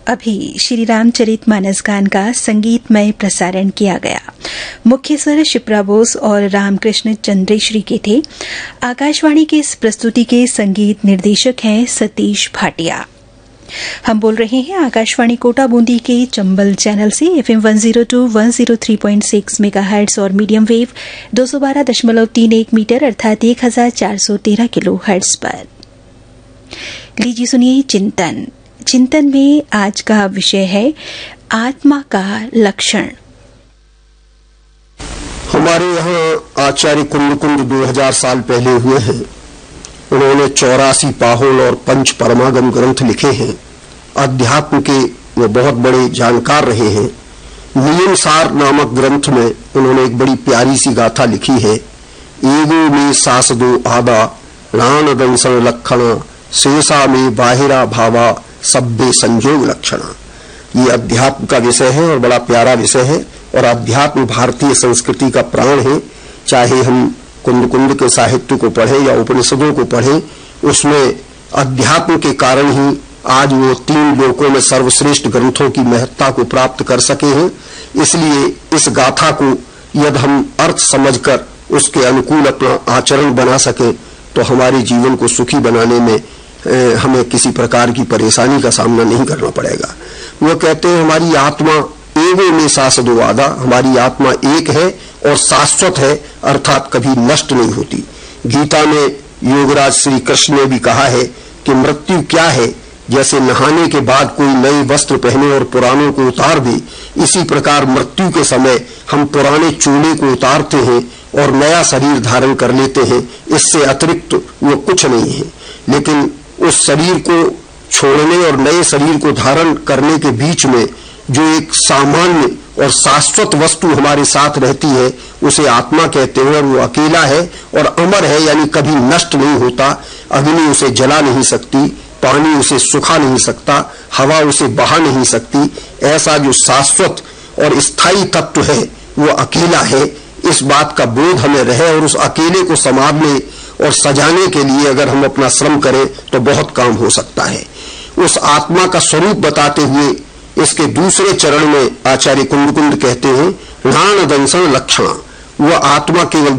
अभी श्री रामचरितमानस गान का संगीतमय प्रसारण किया गया। मुख्य स्वर शिप्रा बोस और रामकृष्ण चंद्रेश्वरी के थे। आकाशवाणी की इस प्रस्तुति के संगीत निर्देशक हैं सतीश भाटिया। हम बोल रहे हैं आकाशवाणी कोटा बूंदी के चंबल चैनल से FM 102 103.6 मेगाहर्ट्ज और मीडियम वेव 212.31 मीटर अर्थात 1413 किलोहर्ट्ज पर। लीजिए सुनिए चिंतन में आज का विषय है आत्मा का लक्षण। हमारे यहाँ आचार्य कुंद 2000 साल पहले हुए हैं। उन्होंने 84 पाहुल और 5 परमागम ग्रंथ लिखे हैं। अध्यात्म के वो बहुत बड़े जानकार रहे हैं। नियम सार नामक ग्रंथ में उन्होंने एक बड़ी प्यारी सी गाथा लिखी है। एगो में सासदो आदा राण दंसन लक्षण शेषा में बाहिरा भावा सब्बे संयोग लक्षण। ये अध्यात्म का विषय है और बड़ा प्यारा विषय है। और अध्यात्म भारतीय संस्कृति का प्राण है। चाहे हम कुंद के साहित्य को पढ़ें या उपनिषदों को पढ़ें, उसमें अध्यात्म के कारण ही आज वो 3 लोकों में सर्वश्रेष्ठ ग्रंथों की महत्ता को प्राप्त कर सके हैं। इसलिए इस गाथा को यदि हम अर्थ समझकर उसके अनुकूल अपना आचरण बना सके तो हमारे जीवन को सुखी बनाने में हमें किसी प्रकार की परेशानी का सामना नहीं करना पड़ेगा। वो कहते हैं हमारी आत्मा एगो में सासदो आदा, हमारी आत्मा एक है और शाश्वत है, अर्थात कभी नष्ट नहीं होती। गीता में योगराज श्री कृष्ण ने भी कहा है कि मृत्यु क्या है, जैसे नहाने के बाद कोई नए वस्त्र पहने और पुरानों को उतार दे, इसी प्रकार मृत्यु के समय हम पुराने चोले को उतारते हैं और नया शरीर धारण कर लेते हैं। इससे अतिरिक्त वो कुछ नहीं है। लेकिन उस शरीर को छोड़ने और नए शरीर को धारण करने के बीच में जो एक सामान्य और शाश्वत वस्तु हमारे साथ रहती है उसे आत्मा कहते हैं। और वो अकेला है और अमर है, यानी कभी नष्ट नहीं होता। अग्नि उसे जला नहीं सकती, पानी उसे सुखा नहीं सकता, हवा उसे बहा नहीं सकती। ऐसा जो शाश्वत और स्थायी तत्व है वो अकेला है। इस बात का बोध हमें रहे और उस अकेले को संभालने और सजाने के लिए अगर हम अपना श्रम करें तो बहुत काम हो सकता है। उस आत्मा का स्वरूप बताते हुए इसके दूसरे चरण में आचार्य कुंद कहते हैं राण दंसन लक्षण। वह आत्मा केवल